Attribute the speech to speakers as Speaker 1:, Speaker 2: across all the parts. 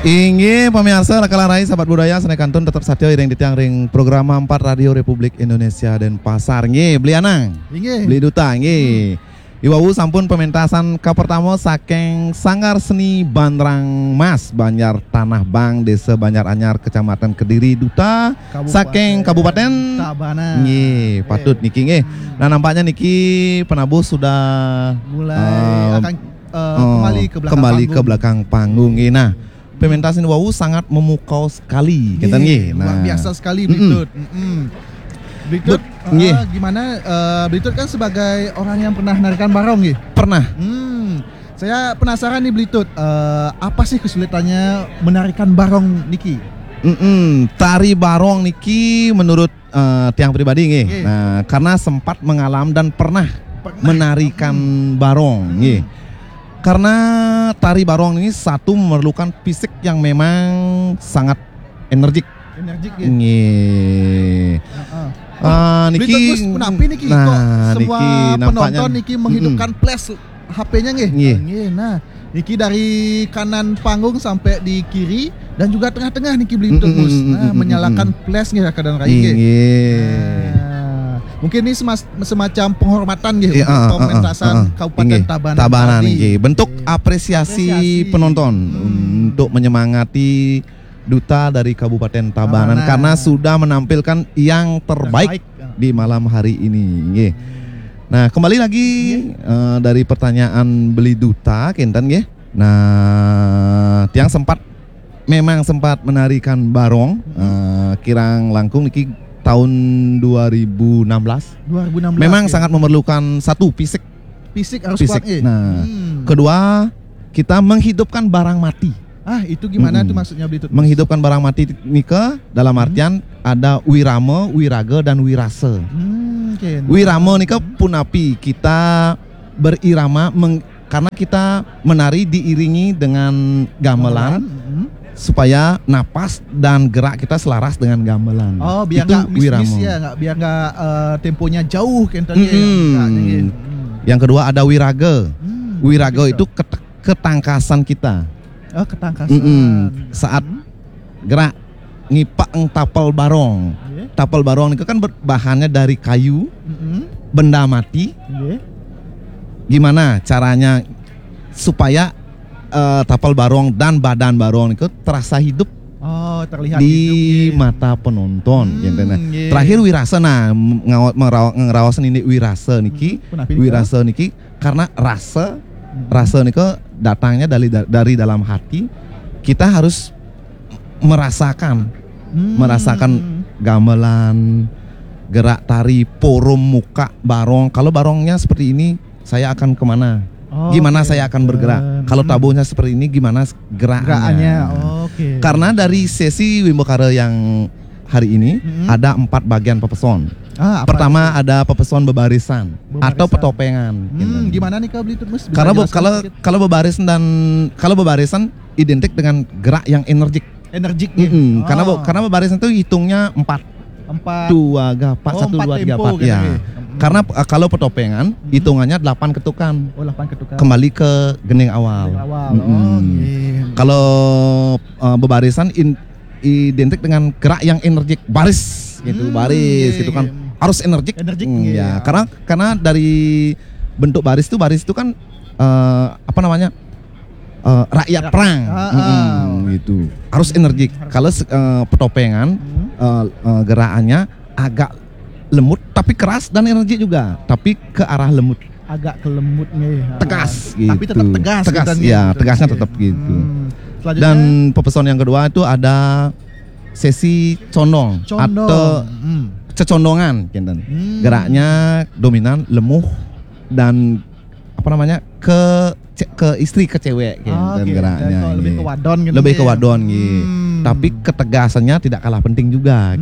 Speaker 1: Inggih pemirsa lakalan rai sahabat budaya Senai Kantun tetap saja iring ditiang ring program 4 Radio Republik Indonesia dan Pasar nggih beli anang.
Speaker 2: Inggih.
Speaker 1: Beli duta nggih. Iwawu sampun pementasan ka pertama saking Sanggar Seni Bandrang Mas Banjar Tanah Bang Desa Banjar Anyar Kecamatan Kediri Duta saking Kabupaten
Speaker 2: Tabanan.
Speaker 1: Nggih, patut niki nggih. Nah nampaknya niki penabuh sudah
Speaker 2: mulai akan kembali ke belakang
Speaker 1: panggung. Nggih. Nah, pementasan Wawu sangat memukau sekali kita nggih.
Speaker 2: Luar biasa sekali Blitut. Blitut gimana? Blitut kan sebagai orang yang pernah narikan barong nggih.
Speaker 1: Pernah.
Speaker 2: Saya penasaran nih Blitut, apa sih kesulitannya menarikan barong niki?
Speaker 1: Tari barong niki menurut tiang pribadi nggih. Nah, karena sempat mengalami dan pernah menarikan barong nggih. Karena tari barong ini satu memerlukan fisik yang memang sangat energik
Speaker 2: ya.
Speaker 1: Nggih.
Speaker 2: Niki menapi niki
Speaker 1: nah,
Speaker 2: kok semua
Speaker 1: niki,
Speaker 2: penonton niki menghidupkan flash HP-nya nggih. Nah, niki dari kanan panggung sampai di kiri dan juga tengah-tengah niki Blitut Mus. Nah, menyalakan flash nggih kadang rai nggih. Mungkin ini semacam penghormatan gitu pementasan Kabupaten Tabanan
Speaker 1: nggih. Bentuk apresiasi penonton untuk menyemangati duta dari Kabupaten Tabanan karena sudah menampilkan yang terbaik di malam hari ini nggih. Nah, kembali lagi dari pertanyaan beli duta kinten nggih. Nah, tiang memang sempat menarikan barong kirang langkung niki tahun 2016. Memang sangat memerlukan satu fisik
Speaker 2: harus kuat.
Speaker 1: Nah, kedua kita menghidupkan barang mati.
Speaker 2: Itu gimana tuh maksudnya Blitut?
Speaker 1: Menghidupkan barang mati nika dalam artian ada wirama, wiraga dan wirase. Wirama nika punapi kita berirama karena kita menari diiringi dengan gamelan. Supaya napas dan gerak kita selaras dengan gamelan.
Speaker 2: Biar nggak miss ya, biar nggak temponya jauh
Speaker 1: Yang kedua ada wiraga. Wiraga itu ketangkasan kita.
Speaker 2: Ketangkasan.
Speaker 1: Saat gerak ngipang tapal barong. Tapal barong itu kan bahannya dari kayu, benda mati. Gimana caranya supaya tapal barong dan badan barong itu terasa hidup
Speaker 2: terlihat
Speaker 1: di
Speaker 2: hidup,
Speaker 1: mata penonton. Terakhir wirasa ngerawasan ini wirasa niki karena rasa niki datangnya dari dalam hati. Kita harus merasakan gamelan, gerak tari, porum muka barong. Kalau barongnya seperti ini saya akan kemana? Gimana saya akan bergerak? Kalau tabuhnya seperti ini, gimana gerakannya? Karena dari sesi Wimbokare yang hari ini ada 4 bagian pepeson. Pertama ada pepeson bebarisan atau petopengan.
Speaker 2: Gimana nih Kak Blitut Mus?
Speaker 1: Kalau bebarisan identik dengan gerak yang energik. Karena bebarisan itu hitungnya 4 2 gapat 1 2 3 4 ya. Karena kalau petopengan hitungannya 8 ketukan.
Speaker 2: 8 ketukan.
Speaker 1: Kembali ke gening awal. Kalau bebarisan identik dengan gerak yang energik, baris gitu, gitu kan. Harus energik. Ya, karena dari bentuk baris itu kan rakyat perang. Gitu. Harus energik. Kalau petopengan gerakannya agak lemut tapi keras dan energi juga, tapi ke arah lemut.
Speaker 2: Agak ke lembut nih.
Speaker 1: Tegas gitu.
Speaker 2: Tapi tetap tegas
Speaker 1: ya, tegasnya tetap gitu. Dan pepeson yang kedua itu ada sesi condong. Atau cecondongan kinten. Geraknya dominan, lemuh dan ke istri ke cewek dan geraknya.
Speaker 2: Lebih ke wadon gitu.
Speaker 1: Lebih ke wadon gitu. Tapi ketegasannya tidak kalah penting juga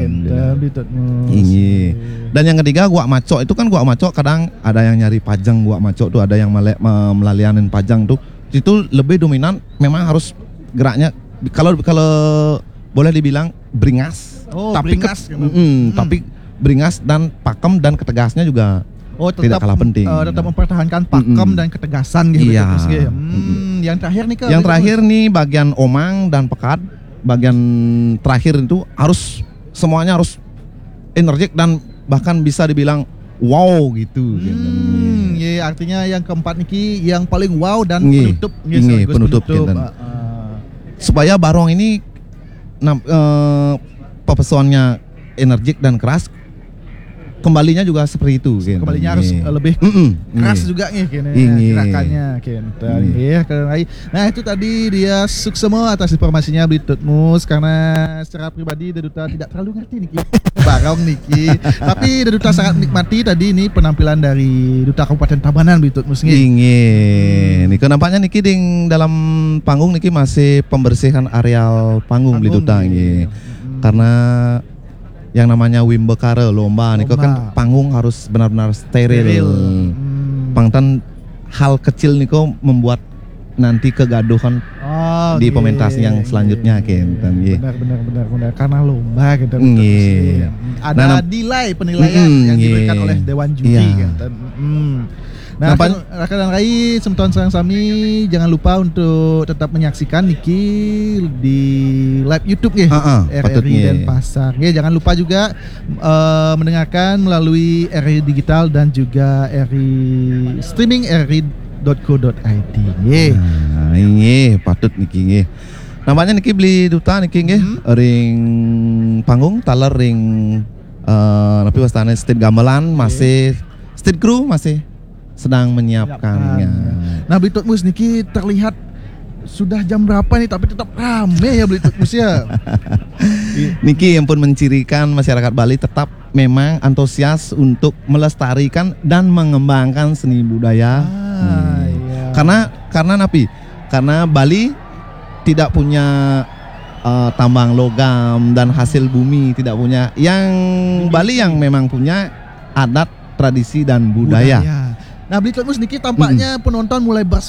Speaker 1: ini. Dan yang ketiga guak maco itu kan guak maco kadang ada yang nyari pajang guak maco tuh, ada yang melalianin pajang tuh. Itu lebih dominan, memang harus geraknya kalau boleh dibilang beringas. Tapi beringas dan pakem dan ketegasnya juga tidak kalah penting.
Speaker 2: Tetap mempertahankan pakem dan ketegasan gitu.
Speaker 1: Iya.
Speaker 2: yang terakhir nih Kak.
Speaker 1: Yang terakhir nih bagian omang dan pekat. Bagian terakhir itu semuanya harus energik dan bahkan bisa dibilang wow gitu.
Speaker 2: Iya, artinya yang keempat niki yang paling wow dan
Speaker 1: penutup. Penutup. Supaya barong ini pepesuannya energik dan keras, kembalinya juga seperti itu.
Speaker 2: Kembalinya harus lebih keras juga nih gerakannya. Nah itu tadi dia Suksemo atas informasinya Blitutmus, karena secara pribadi Duta tidak terlalu ngerti niki barong niki, tapi Duta sangat menikmati tadi ini penampilan dari Duta Kabupaten Tabanan Blitutmus
Speaker 1: nih. Niko nampaknya niki dalam panggung niki masih pembersihan areal panggung Duta nih. Karena yang namanya Wimbekare lomba niko kan panggung harus benar-benar steril. Pangtan hal kecil niko membuat nanti kegaduhan di pementasi yang selanjutnya
Speaker 2: benar karena lomba gitu. Ada penilaian yang diberikan oleh dewan juri gitu. Nah, rekan Rai Semton Serang Sami, jangan lupa untuk tetap menyaksikan niki di live YouTube ya, RRI Denpasar. Ya, jangan lupa juga mendengarkan melalui RRI Digital dan juga RRI streaming rri.co.id.
Speaker 1: Ini patut niki. Namanya niki beli duta niki ring panggung taler ring tapi wastane state gamelan masih state crew masih sedang menyiapkannya.
Speaker 2: Nah, Blitutmus niki terlihat sudah jam berapa nih tapi tetap rame ya Blitutmus ya.
Speaker 1: Niki yang pun mencirikan masyarakat Bali tetap memang antusias untuk melestarikan dan mengembangkan seni budaya. Karena napi? Karena Bali tidak punya tambang logam dan hasil bumi, tidak punya. Yang Bali yang memang punya adat, tradisi dan budaya.
Speaker 2: Nah, Blitutmus niki tampaknya penonton mulai